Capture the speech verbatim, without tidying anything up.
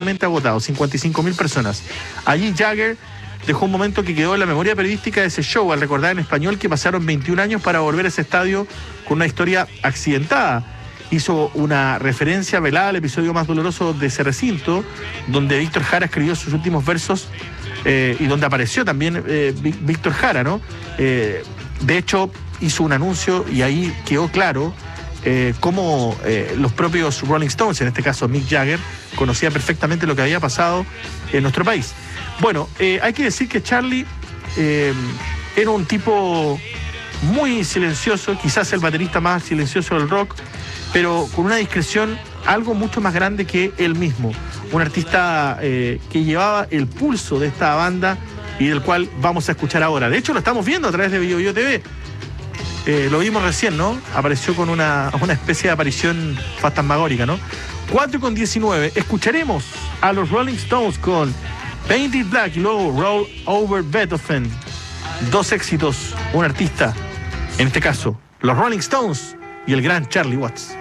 completamente agotado, cincuenta y cinco mil personas. Allí Jagger dejó un momento que quedó en la memoria periodística de ese show, al recordar en español que pasaron veintiún años para volver a ese estadio con una historia accidentada. Hizo una referencia velada al episodio más doloroso de ese recinto, donde Víctor Jara escribió sus últimos versos eh, y donde apareció también eh, Víctor Jara, ¿no? Eh, de hecho, hizo un anuncio y ahí quedó claro eh, cómo eh, los propios Rolling Stones, en este caso Mick Jagger, conocía perfectamente lo que había pasado en nuestro país. Bueno, eh, hay que decir que Charlie eh, era un tipo muy silencioso, quizás el baterista más silencioso del rock, pero con una discreción algo mucho más grande que él mismo. Un artista eh, que llevaba el pulso de esta banda y del cual vamos a escuchar ahora. De hecho, lo estamos viendo a través de Bio Bio T V. Eh, lo vimos recién, ¿no? Apareció con una, una especie de aparición fantasmagórica, ¿no? cuatro con diecinueve. Escucharemos a los Rolling Stones con Painted Black y luego Roll Over Beethoven. Dos éxitos, un artista, en este caso, los Rolling Stones y el gran Charlie Watts.